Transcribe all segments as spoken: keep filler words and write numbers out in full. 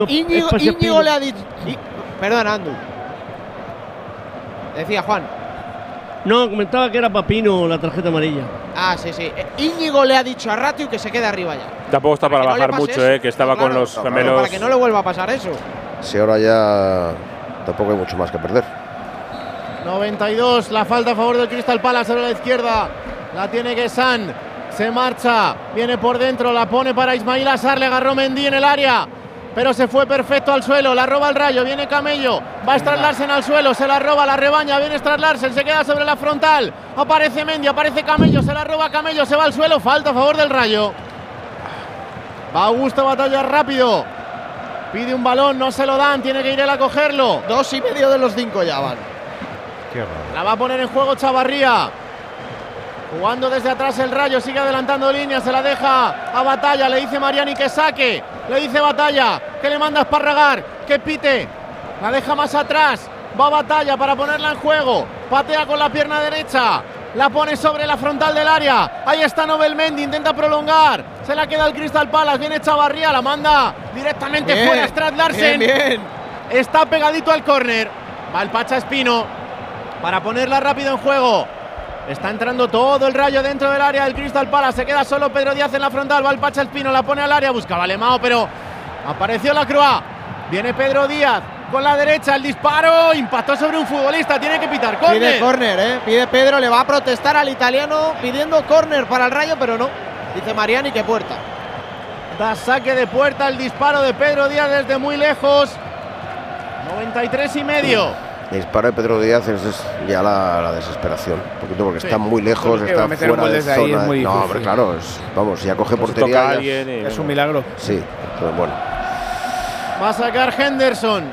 Íñigo, Íñigo le ha dicho… Y, perdón, Andu. Decía Juan. No, comentaba que era Papino la tarjeta amarilla. Ah, sí, sí. Íñigo le ha dicho a Ratiu que se quede arriba ya. Tampoco está para, para bajar no mucho, eh, que estaba no, claro, con los no, gemelos. Para que no le vuelva a pasar eso. Si ahora ya tampoco hay mucho más que perder. noventa y dos, la falta a favor del Crystal Palace sobre la izquierda. La tiene Guessán. Se marcha, viene por dentro, la pone para Ismail Assar, le agarró Mendy en el área, pero se fue perfecto al suelo, la roba el Rayo, viene Camello, va a Strand Larsen al suelo, se la roba, la rebaña, viene Strand Larsen, se queda sobre la frontal, aparece Mendy, aparece Camello, se la roba Camello, se va al suelo, falta a favor del Rayo. Va Augusto Batalla rápido, pide un balón, no se lo dan, tiene que ir él a cogerlo. Dos y medio de los cinco ya van. Qué raro. La va a poner en juego Chavarría. Jugando desde atrás el Rayo, sigue adelantando líneas, se la deja a Batalla, le dice Mariani que saque, le dice Batalla, que le manda a Esparragar, que pite, la deja más atrás, va Batalla para ponerla en juego, patea con la pierna derecha, la pone sobre la frontal del área, ahí está Nobel Mendy, intenta prolongar, se la queda el Crystal Palace, viene Chavarría, la manda directamente bien, fuera Strand Larsen, bien, bien. Está pegadito al córner, va el Pacha Espino para ponerla rápido en juego. Está entrando todo el Rayo dentro del área del Crystal Palace. Se queda solo Pedro Díaz en la frontal. Va el Pacha Espino, la pone al área. Buscaba Alemão, pero apareció la Croix. Viene Pedro Díaz con la derecha. El disparo impactó sobre un futbolista. Tiene que pitar córner. Pide córner, ¿eh? Pide Pedro. Le va a protestar al italiano pidiendo córner para el Rayo, pero no. Dice Mariani que puerta. Da saque de puerta el disparo de Pedro Díaz desde muy lejos. noventa y tres y medio. El disparo de Pedro Díaz es, es ya la, la desesperación, un poquito porque sí, está muy lejos, está fuera de zona. Ahí es muy no, pero claro, es, vamos, ya coge pues portería. Alguien y, es un milagro. Sí, pero bueno. Va a sacar Henderson.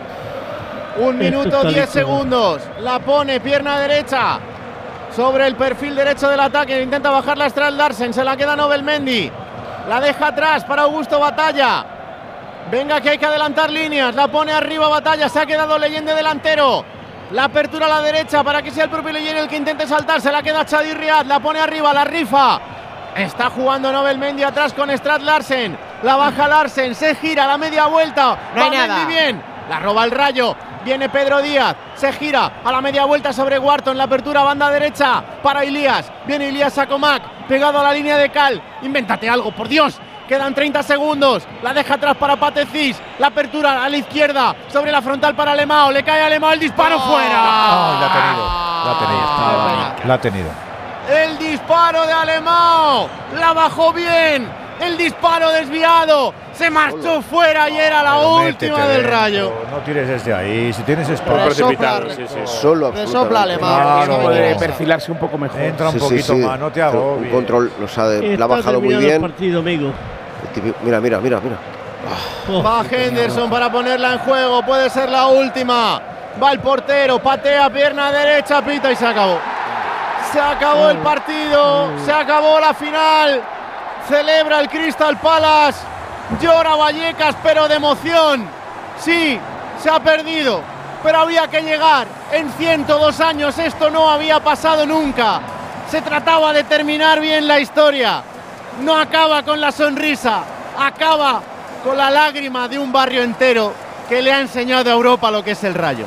Un minuto diez segundos. La pone pierna derecha sobre el perfil derecho del ataque. Intenta bajar la Strand Larsen. Se la queda Nobel Mendy. La deja atrás para Augusto Batalla. Venga que hay que adelantar líneas. La pone arriba Batalla. Se ha quedado Leyende delantero. La apertura a la derecha para que sea el propio Leyende el que intente saltar. Se la queda Chadi Riad. La pone arriba, la rifa. Está jugando Nobel Mendy atrás con Strand Larsen. La baja Larsen. Se gira a la media vuelta. No hay nada. Mendy bien. La roba el Rayo. Viene Pedro Díaz. Se gira a la media vuelta sobre Wharton. La apertura banda derecha para Ilías. Viene Ilías a Comac. Pegado a la línea de Cal. Invéntate algo, por Dios. Quedan treinta segundos, la deja atrás para Patecís, la apertura a la izquierda, sobre la frontal para Alemão, le cae a Alemão, el disparo oh, fuera. Oh, la ha tenido, la ha tenido, oh, la ha tenido. El disparo de Alemão, la bajó bien, el disparo desviado, se marchó Solo. fuera y era la Pero última del dentro. Rayo. No tires desde ahí, si tienes espacio. Precipitado, sí, sí. Solo sopla Alemão, ah, no, no puede perfilarse un poco mejor. Entra un sí, poquito sí, sí. más, no te hago. Un control, lo sabe, la ha bajado muy bien. Partido, amigo. Mira, mira, mira, mira. Oh, Va Henderson para ponerla en juego, puede ser la última. Va el portero, patea, pierna derecha, pita y se acabó. Se acabó oh. el partido, oh. se acabó la final. Celebra el Crystal Palace. Llora Vallecas, pero de emoción. Sí, se ha perdido, pero había que llegar. En ciento dos años esto no había pasado nunca. Se trataba de terminar bien la historia. No acaba con la sonrisa, acaba con la lágrima de un barrio entero que le ha enseñado a Europa lo que es el Rayo.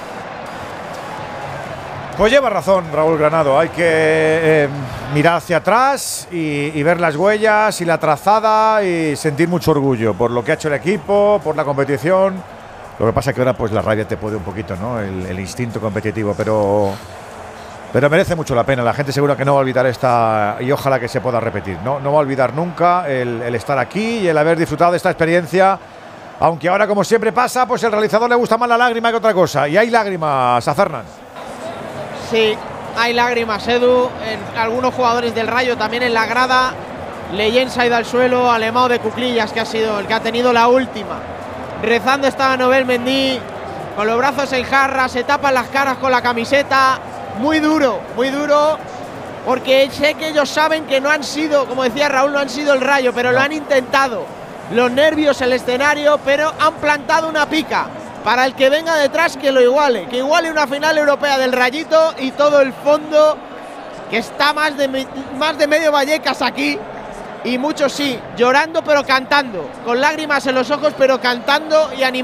Pues lleva razón Raúl Granado, hay que eh, mirar hacia atrás y, y ver las huellas y la trazada y sentir mucho orgullo por lo que ha hecho el equipo, por la competición. Lo que pasa es que ahora pues la rabia te puede un poquito, ¿no? El, el instinto competitivo, pero... Pero merece mucho la pena, la gente seguro que no va a olvidar esta y ojalá que se pueda repetir. No, no va a olvidar nunca el, el estar aquí y el haber disfrutado de esta experiencia. Aunque ahora, como siempre pasa, pues el realizador le gusta más la lágrima que otra cosa. Y hay lágrimas, a Fernan. Sí, hay lágrimas, Edu. En algunos jugadores del Rayo también en la grada. Leyen se ha ido al suelo, Alemão de cuclillas, que ha sido el que ha tenido la última. Rezando estaba Nobel Mendy, con los brazos en jarra, se tapan las caras con la camiseta. Muy duro, muy duro, porque sé que ellos saben que no han sido, como decía Raúl, no han sido el Rayo, pero no. lo han intentado. Los nervios, el escenario, pero han plantado una pica para el que venga detrás que lo iguale, que iguale una final europea del Rayito y todo el fondo, que está más de, más de medio Vallecas aquí, y muchos sí, llorando pero cantando, con lágrimas en los ojos pero cantando y animando.